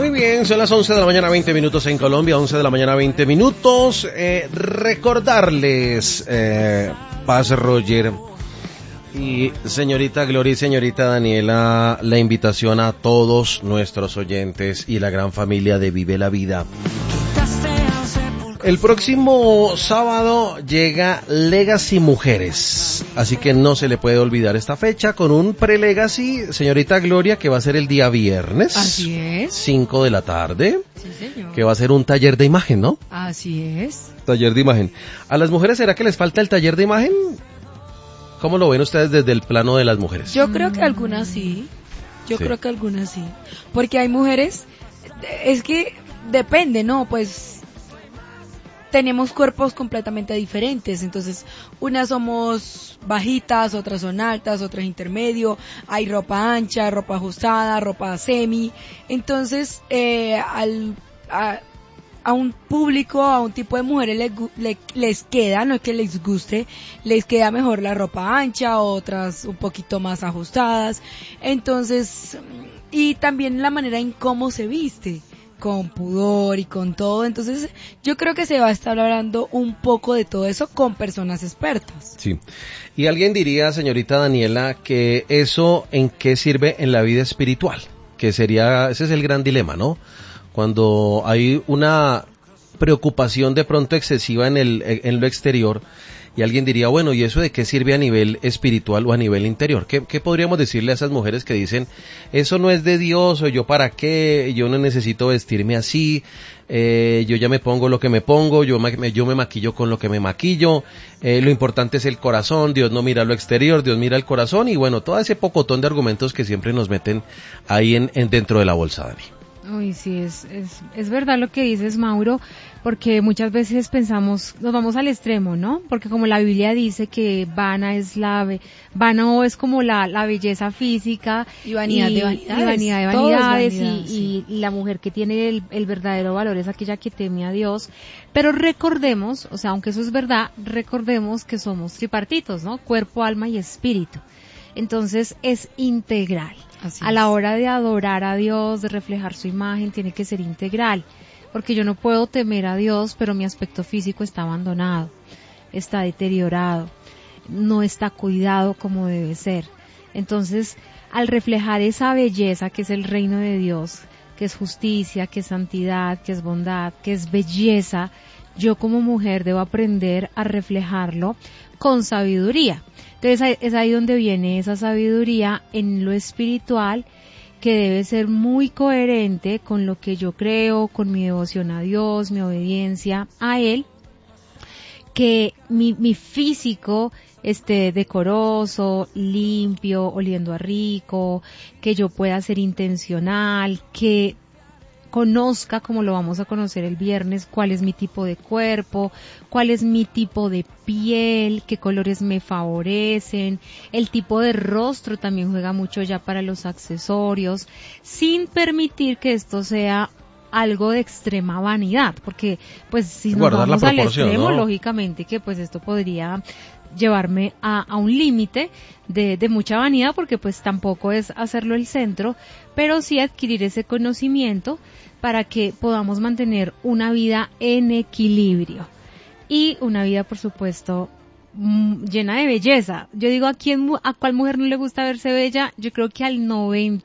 Muy bien, son las 11 de la mañana 20 minutos en Colombia, 11 de la mañana 20 minutos. Recordarles, Paz Roger y señorita Gloria y señorita Daniela, la invitación a todos nuestros oyentes y la gran familia de Vive la Vida. El próximo sábado llega Legacy Mujeres, así que no se le puede olvidar esta fecha con un pre-Legacy, señorita Gloria, que va a ser el día viernes. Así es. 5 de la tarde. Sí, señor. Que va a ser un taller de imagen, ¿no? Así es. Taller de imagen. ¿A las mujeres será que les falta el taller de imagen? ¿Cómo lo ven ustedes desde el plano de las mujeres? Yo creo que algunas sí. Creo que algunas sí. Porque hay mujeres, es que depende, ¿no? Pues tenemos cuerpos completamente diferentes, entonces unas somos bajitas, otras son altas, otras intermedio, hay ropa ancha, ropa ajustada, ropa semi, entonces a un público, a un tipo de mujeres les queda, no es que les guste, les queda mejor la ropa ancha, otras un poquito más ajustadas, entonces, y también la manera en cómo se viste, con pudor y con todo, entonces yo creo que se va a estar hablando un poco de todo eso con personas expertas. Sí, y alguien diría, señorita Daniela, que eso en qué sirve en la vida espiritual, que sería, ese es el gran dilema, ¿no? Cuando hay una preocupación de pronto excesiva en lo exterior, y alguien diría, bueno, ¿y eso de qué sirve a nivel espiritual o a nivel interior? ¿Qué podríamos decirle a esas mujeres que dicen, eso no es de Dios, o yo para qué, yo no necesito vestirme así, yo ya me pongo lo que me pongo, yo me maquillo con lo que me maquillo, lo importante es el corazón, Dios no mira lo exterior, Dios mira el corazón, y bueno, todo ese pocotón de argumentos que siempre nos meten ahí dentro de la bolsa, Dani. Uy, sí, es verdad lo que dices, Mauro, porque muchas veces pensamos, nos vamos al extremo, ¿no? Porque como la Biblia dice que vano es como la belleza física y vanidad de vanidades, y vanidad de vanidades, sí. y la mujer que tiene el verdadero valor es aquella que teme a Dios. Pero recordemos, o sea, aunque eso es verdad, recordemos que somos tripartitos, ¿no? Cuerpo, alma y espíritu. Entonces es integral. A la hora de adorar a Dios, de reflejar su imagen, tiene que ser integral, porque yo no puedo temer a Dios, pero mi aspecto físico está abandonado, está deteriorado, no está cuidado como debe ser. Entonces, al reflejar esa belleza que es el reino de Dios, que es justicia, que es santidad, que es bondad, que es belleza, yo como mujer debo aprender a reflejarlo con sabiduría. Entonces es ahí donde viene esa sabiduría en lo espiritual, que debe ser muy coherente con lo que yo creo, con mi devoción a Dios, mi obediencia a Él, que mi físico esté decoroso, limpio, oliendo a rico, que yo pueda ser intencional, que conozca, como lo vamos a conocer el viernes, cuál es mi tipo de cuerpo, cuál es mi tipo de piel, qué colores me favorecen, el tipo de rostro también juega mucho ya para los accesorios, sin permitir que esto sea algo de extrema vanidad, porque pues si nos vamos al extremo, ¿no? Lógicamente que pues esto podría llevarme a un límite de mucha vanidad, porque pues tampoco es hacerlo el centro, pero sí adquirir ese conocimiento para que podamos mantener una vida en equilibrio y una vida, por supuesto, llena de belleza. Yo digo, ¿a cuál mujer no le gusta verse bella? Yo creo que al 90%